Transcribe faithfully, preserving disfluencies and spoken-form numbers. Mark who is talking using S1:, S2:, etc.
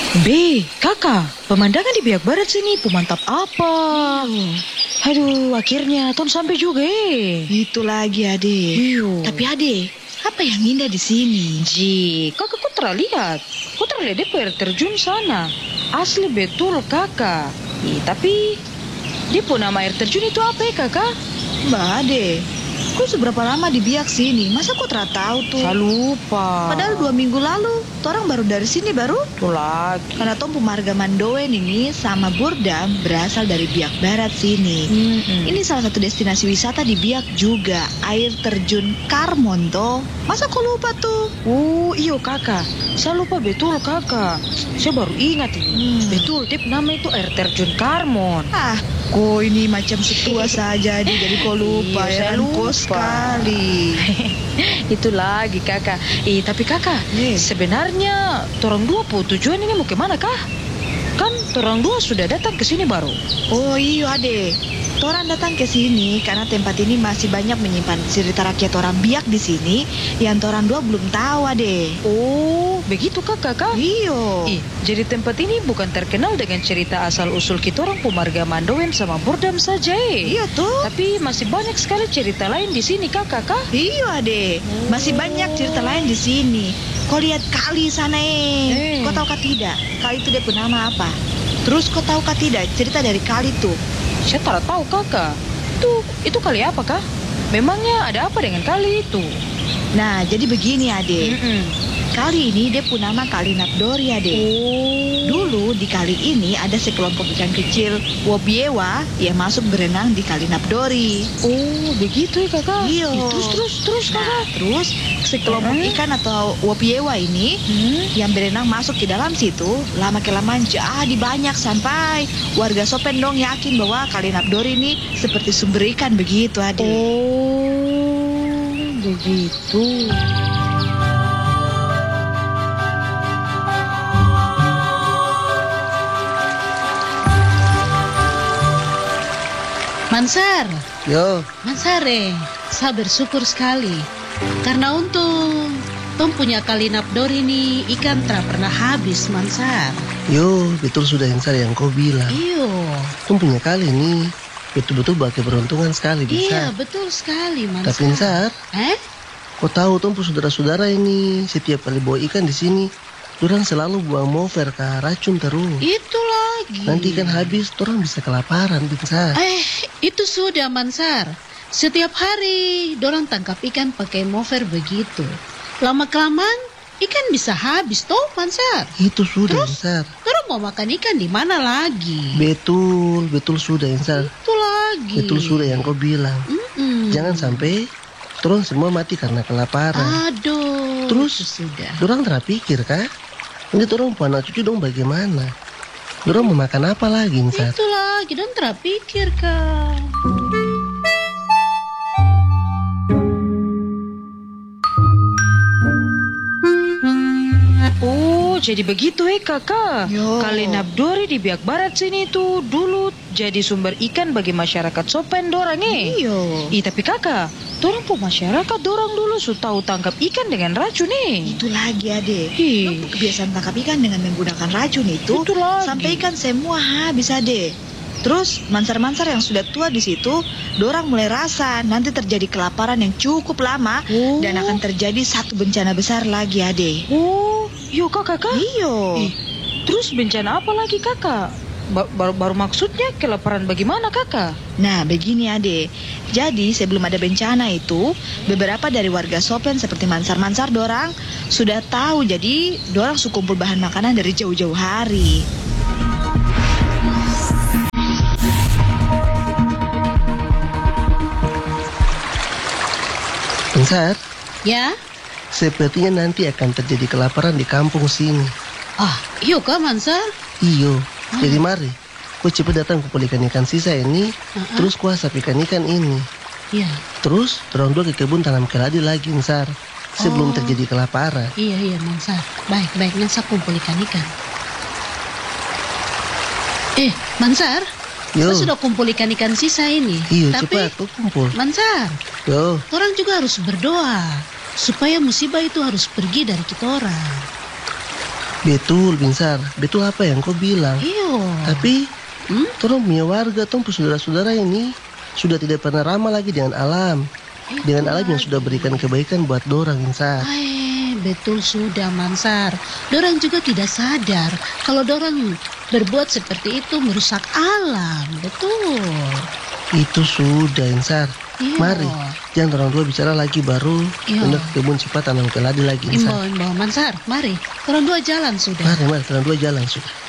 S1: B, kakak, pemandangan di biak barat sini pemantap apa? Aduh, akhirnya Ton sampai juga eh.
S2: Itu lagi ade.
S1: Iyo.
S2: Tapi ade, apa yang indah di sini?
S1: Ji, kakak kok terlihat? Kok terlihat di air terjun sana? Asli betul kakak. Ih, tapi dia pun nama air terjun itu apa ya kakak?
S2: Mbak ade, kok seberapa lama di biak sini? Masa kok terat tahu tuh?
S1: Saya lupa.
S2: Padahal dua minggu lalu, orang baru dari sini baru.
S1: Tuh lagi.
S2: Karena Tom Pemarga Mandoen ini sama Burdam berasal dari biak barat sini.
S1: Mm-mm.
S2: Ini salah satu destinasi wisata di biak juga, air terjun Karmon toh. Masa kok lupa tuh?
S1: Oh, iyo kakak. Saya lupa betul kakak. Saya baru ingat ini.
S2: Hmm.
S1: Betul, Tip nama itu air terjun Karmon.
S2: Ah, kok ini macam setua saja di jadi kok lupa
S1: Iya,
S2: ya
S1: saya
S2: kan?
S1: lupa.
S2: Kok sekali.
S1: Itu lagi kakak. Eh, tapi kakak,
S2: Yes.
S1: sebenarnya torang dua po tujuan ini mau kemana kah? Kan torang dua sudah datang ke sini baru.
S2: Oh iya ade, Toran datang ke sini karena tempat ini masih banyak menyimpan cerita rakyat orang biak di sini yang Toran dua belum tahu ade.
S1: Oh, begitu kah kakak?
S2: Iyo.
S1: Ih, jadi tempat ini bukan terkenal dengan cerita asal-usul kita orang Pemarga Mandoen sama Burdam saja eh.
S2: Iya tuh.
S1: Tapi masih banyak sekali cerita lain di sini kah kakak?
S2: Iyo ade, masih banyak cerita lain di sini. Kau lihat kali sana eh.
S1: Eh.
S2: Kau tahu kah tidak? Kali itu dia punya nama apa? Terus kau tahu kah tidak cerita dari kali itu?
S1: Saya tak tahu kakak. Itu, itu kali apa kah? Memangnya ada apa dengan kali itu?
S2: Nah, jadi begini ade.
S1: Mm-mm.
S2: Kali ini dia punya nama Kali Napdori ade.
S1: Oh.
S2: Dulu di kali ini ada sekelompok ikan kecil Wobiewa yang masuk berenang di Kali Napdori.
S1: Oh, begitu ya kakak?
S2: Iya.
S1: Ih, Terus, terus, terus
S2: Nah,
S1: kakak?
S2: terus sekelompok
S1: Hmm?
S2: ikan atau Wobiewa ini
S1: Hmm?
S2: yang berenang masuk ke dalam situ, lama kelamaan jadi banyak sampai warga Sopendong yakin bahwa Kali Napdori ini seperti sumber ikan begitu ade.
S1: Oh, begitu.
S3: Mansar,
S4: Yo,
S3: Mansare, saya bersyukur sekali. Karena untung, Tom punya Kali Napdori ini ikan tak pernah habis, Mansar.
S4: yo, betul sudah yang saya yang kau bilang.
S3: Iyo,
S4: Kau punya kali ini betul-betul bagai beruntungan sekali,
S3: iya
S4: Insar.
S3: betul sekali, Mansar.
S4: Tapi Insar,
S3: Eh?
S4: kau tahu Tom saudara-saudara ini setiap kali bawa ikan di sini, orang selalu buang mover ke racun terus.
S3: Itu lagi.
S4: Nanti kan habis, orang bisa kelaparan, Insar.
S3: Eh, itu sudah, Mansar. Setiap hari, dorang tangkap ikan pakai mover begitu. Lama-kelamaan, ikan bisa habis toh, Mansar.
S4: Itu sudah,
S3: Terus?
S4: Insar.
S3: Dorang mau makan ikan di mana lagi?
S4: Betul, betul sudah, Insar.
S3: Itu lagi.
S4: Betul sudah yang kau bilang.
S3: Mm-mm.
S4: Jangan sampai turun semua mati karena kelaparan.
S3: Aduh.
S4: Terus?
S3: itu sudah.
S4: Dorang terpikir kah? Nanti dorang punya anak cucu dong bagaimana? Dorang mau makan apa lagi, Insar?
S3: Itu lagi, dan terpikir kan.
S1: Oh, jadi begitu eh kakak.
S2: Yo.
S1: Kali Napdori di biak barat sini tuh dulu jadi sumber ikan bagi masyarakat Sopen dorang eh.
S2: Iyo.
S1: Ih, tapi kakak, dorang po masyarakat dorang dulu su tahu tangkap ikan dengan racun eh.
S2: Itu lagi ade.
S1: Ih.
S2: Orang kebiasaan tangkap ikan dengan menggunakan racun itu,
S1: Itu lagi.
S2: sampai ikan semua habis ade. Terus mansar-mansar yang sudah tua di situ, dorang mulai rasa nanti terjadi kelaparan yang cukup lama
S1: Oh.
S2: dan akan terjadi satu bencana besar lagi ade.
S1: Oh, yuk kakak kak.
S2: Iyo.
S1: Ih, terus bencana apa lagi kakak? Ba- baru, baru maksudnya kelaparan bagaimana kakak?
S2: Nah, begini ade. Jadi sebelum ada bencana itu, beberapa dari warga Sopen seperti mansar-mansar dorang sudah tahu. Jadi dorang su kumpul bahan makanan dari jauh-jauh hari.
S4: Insar,
S3: Ya?
S4: sepertinya nanti akan terjadi kelaparan di kampung sini.
S3: Ah, iyo kah, Mansar?
S4: Iyo, jadi mari, kau cepat datang kumpul ikan-ikan sisa ini,
S3: Uh-uh.
S4: terus kau asap ikan-ikan ini.
S3: Iya,
S4: Terus, dorong dua ke kebun tanam keladi lagi, Insar, sebelum
S3: Oh.
S4: terjadi kelaparan.
S3: iya, iya, Mansar. Baik, baik, nanti saya kumpul ikan-ikan. Eh, Mansar,
S4: Yo,
S3: saya sudah kumpul ikan-ikan sisa ini.
S4: iyo,
S3: Tapi,
S4: cepat, kau kumpul.
S3: Mansar,
S4: Yo,
S3: orang juga harus berdoa supaya musibah itu harus pergi dari kita orang.
S4: Betul, Binsar. Betul apa yang kau bilang.
S3: Iyo.
S4: Tapi,
S3: Hmm?
S4: tolong punya warga, tong saudara-saudara ini sudah tidak pernah ramah lagi dengan alam. Dengan alam yang sudah berikan kebaikan buat dorang, Binsar.
S3: Eh, betul sudah Mansar. Dorang juga tidak sadar kalau dorang berbuat seperti itu merusak alam. Betul.
S4: Itu sudah, Insar.
S3: Iya.
S4: Mari, jangan orang dua bicara lagi baru.
S3: Iya.
S4: Untuk ke kebun sifat tanam keladi lagi,
S3: Imbo,
S4: Insar.
S3: imbo, Mansar, mari. Orang dua jalan sudah.
S4: Mari, mari, orang dua jalan sudah.